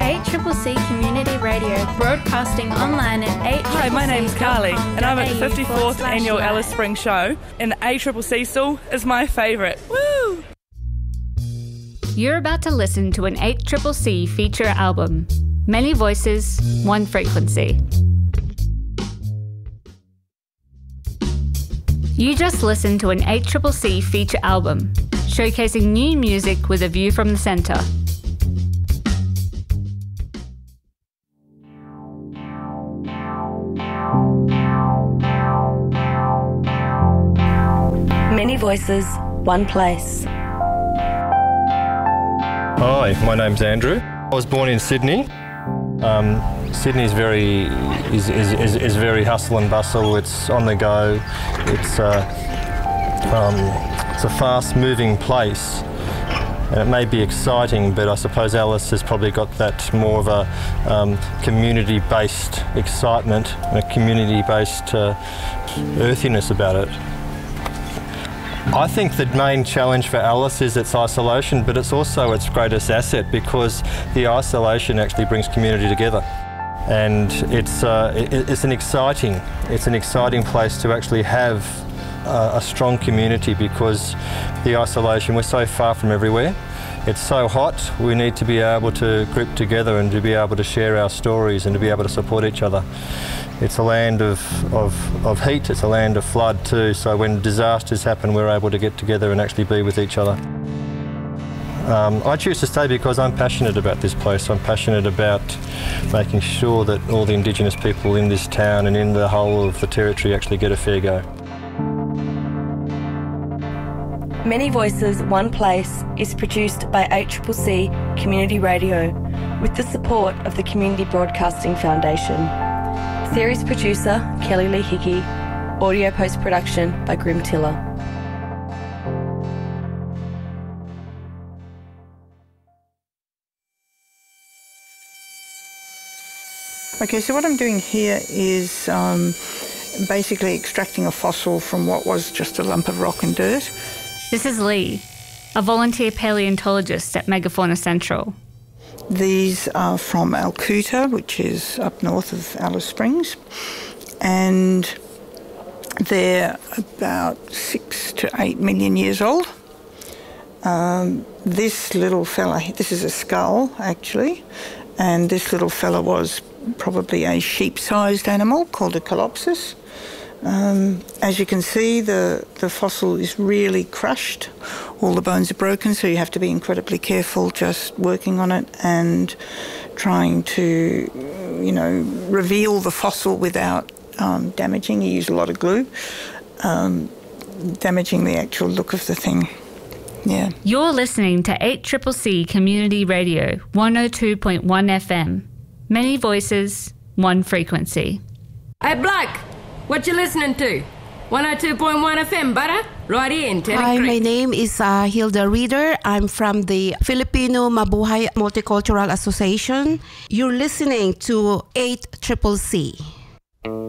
8CCC Community Radio, broadcasting online at 8CCC. Hi, my name's Carly, and I'm at the 54th Annual Alice Springs Show, and the 8CCC still is my favourite. Woo! You're about to listen to an 8CCC feature album. Many voices, one frequency. You just listened to an 8CCC feature album, showcasing new music with a view from the centre. Many voices, one place. Hi, my name's Andrew. I was born in Sydney. Sydney's very hustle and bustle. It's on the go. It's a fast-moving place, and it may be exciting, but I suppose Alice has probably got that more of a community-based excitement and a community-based earthiness about it. I think the main challenge for Alice is its isolation, but it's also its greatest asset, because the isolation actually brings community together. And it's an exciting place to actually have a strong community, because the isolation, we're so far from everywhere. It's so hot, we need to be able to group together and to be able to share our stories and to be able to support each other. It's a land of heat, it's a land of flood too, so when disasters happen we're able to get together and actually be with each other. I choose to stay because I'm passionate about this place. I'm passionate about making sure that all the Indigenous people in this town and in the whole of the territory actually get a fair go. Many Voices, One Place is produced by 8CCC Community Radio with the support of the Community Broadcasting Foundation. Series producer Kelly Lee Hickey. Audio post-production by Grim Tiller. Okay, so what I'm doing here is basically extracting a fossil from what was just a lump of rock and dirt. This is Lee, a volunteer paleontologist at Megafauna Central. These are from Alcoota, which is up north of Alice Springs, and they're about 6 to 8 million years old. This little fella, this is a skull actually, and this little fella was probably a sheep-sized animal called a Colopsis. As you can see, the fossil is really crushed. All the bones are broken, so you have to be incredibly careful just working on it and trying to, reveal the fossil without damaging. You use a lot of glue, damaging the actual look of the thing. Yeah. You're listening to 8CCC Community Radio, 102.1 FM. Many voices, one frequency. Hey, Black! What you listening to? 102.1 FM, butter? Right here in Tennant Hi, Creek. my name is Hilda Reader. I'm from the Filipino Mabuhay Multicultural Association. You're listening to 8CCC.